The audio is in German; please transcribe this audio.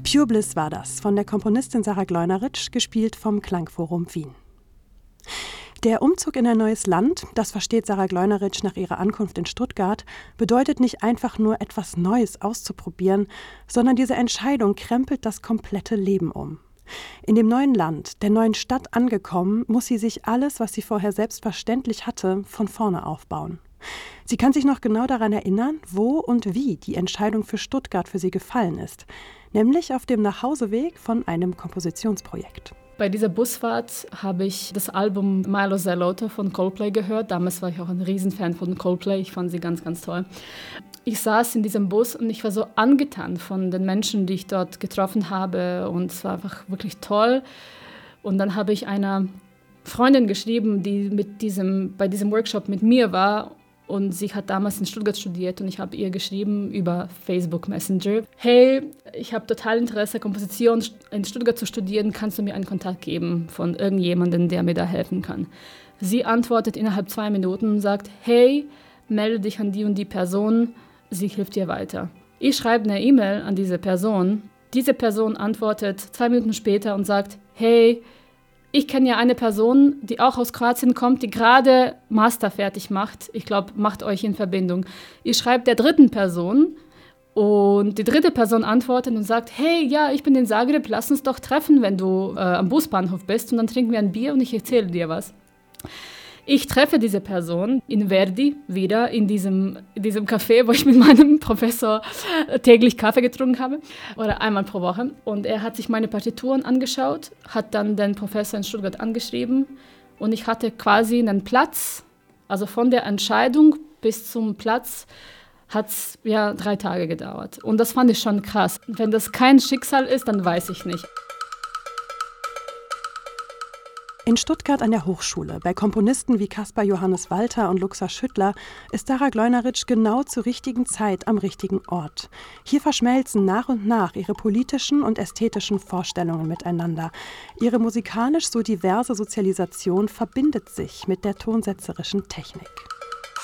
Pure Bliss war das, von der Komponistin Sarah Gleunerich, gespielt vom Klangforum Wien. Der Umzug in ein neues Land, das versteht Sarah Gleunerich nach ihrer Ankunft in Stuttgart, bedeutet nicht einfach nur etwas Neues auszuprobieren, sondern diese Entscheidung krempelt das komplette Leben um. In dem neuen Land, der neuen Stadt angekommen, muss sie sich alles, was sie vorher selbstverständlich hatte, von vorne aufbauen. Sie kann sich noch genau daran erinnern, wo und wie die Entscheidung für Stuttgart für sie gefallen ist, nämlich auf dem Nachhauseweg von einem Kompositionsprojekt. Bei dieser Busfahrt habe ich das Album Milo Zerlota von Coldplay gehört. Damals war ich auch ein Riesenfan von Coldplay. Ich fand sie ganz, ganz toll. Ich saß in diesem Bus und ich war so angetan von den Menschen, die ich dort getroffen habe. Und es war einfach wirklich toll. Und dann habe ich einer Freundin geschrieben, die bei diesem Workshop mit mir war. Und sie hat damals in Stuttgart studiert und ich habe ihr geschrieben über Facebook Messenger: Hey, ich habe total Interesse, Komposition in Stuttgart zu studieren. Kannst du mir einen Kontakt geben von irgendjemandem, der mir da helfen kann? Sie antwortet innerhalb 2 Minuten und sagt: Hey, melde dich an die und die Person, sie hilft dir weiter. Ich schreibe eine E-Mail an diese Person. Diese Person antwortet 2 Minuten später und sagt: Hey, ich kenne ja eine Person, die auch aus Kroatien kommt, die gerade Master fertig macht. Ich glaube, macht euch in Verbindung. Ich schreibe der dritten Person und die dritte Person antwortet und sagt: Hey, ja, ich bin in Zagreb, lass uns doch treffen, wenn du am Busbahnhof bist und dann trinken wir ein Bier und ich erzähle dir was. Ich treffe diese Person in Verdi wieder, in diesem Café, wo ich mit meinem Professor täglich Kaffee getrunken habe, oder einmal pro Woche. Und er hat sich meine Partituren angeschaut, hat dann den Professor in Stuttgart angeschrieben und ich hatte quasi einen Platz, also von der Entscheidung bis zum Platz hat es 3 Tage gedauert. Und das fand ich schon krass. Wenn das kein Schicksal ist, dann weiß ich nicht. In Stuttgart an der Hochschule, bei Komponisten wie Caspar Johannes Walter und Luxa Schüttler, ist Sarah Gleunerich genau zur richtigen Zeit am richtigen Ort. Hier verschmelzen nach und nach ihre politischen und ästhetischen Vorstellungen miteinander. Ihre musikalisch so diverse Sozialisation verbindet sich mit der tonsetzerischen Technik.